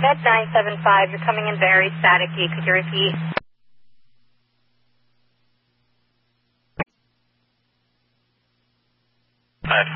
Med 975, you're coming in very staticky. Could you repeat?